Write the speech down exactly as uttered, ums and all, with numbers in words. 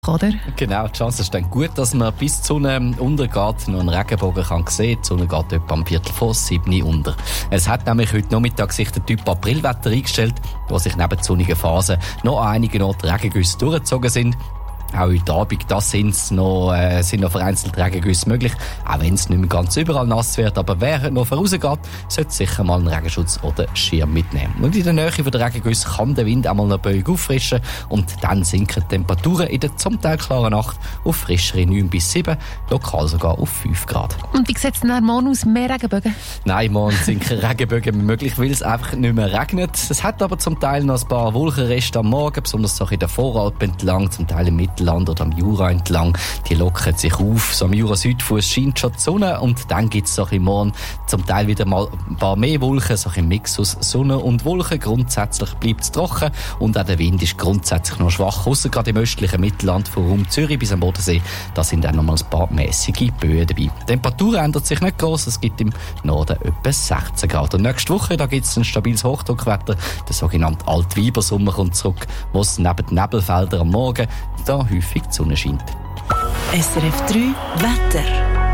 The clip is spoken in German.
oder? Genau, die Chance ist dann gut, dass man bis die Sonne untergeht noch einen Regenbogen kann sehen. Die Sonne geht etwa am Viertel vor sieben unter. Es hat nämlich heute Nachmittag sich der Typ Aprilwetter eingestellt, wo sich neben der sonnigen Phase noch an einigen Orten Regengüsse durchgezogen sind. Auch heute Abend das sind's noch, äh, sind noch vereinzelt Regengüsse möglich, auch wenn es nicht mehr ganz überall nass wird. Aber wer heute noch vorausgeht, sollte sicher mal einen Regenschutz oder Schirm mitnehmen. Und in der Nähe von der Regengüsse kann der Wind einmal noch böig auffrischen und dann sinken die Temperaturen in der zum Teil klaren Nacht auf frischere neun bis sieben, lokal sogar auf fünf Grad. Und wie sieht es denn morgen aus? Mehr Regenbögen? Nein, morgen sind keine Regenbögen mehr möglich, weil es einfach nicht mehr regnet. Es hat aber zum Teil noch ein paar Wolkenreste am Morgen, besonders so in der Voralpen entlang, zum Teil im Mittelland oder am Jura entlang. Die lockern sich auf. So am Jura-Südfuss scheint schon die Sonne und dann gibt es so ein morgen zum Teil wieder mal ein paar mehr Wolken, so ein Mix aus Sonne und Wolken. Grundsätzlich bleibt es trocken und auch der Wind ist grundsätzlich noch schwach, ausser gerade im östlichen Mittelland von Raum Zürich bis am Bodensee. Da sind dann noch mal ein paar mäßige Böen dabei. Die Temperatur ändert sich nicht gross. Es gibt im Norden etwa sechzehn Grad. Und nächste Woche da gibt es ein stabiles Hochdruckwetter. Der sogenannte Altweibersommer kommt zurück, wo es neben den Nebelfeldern am Morgen da häufig die Sonne scheint. S R F drei Wetter.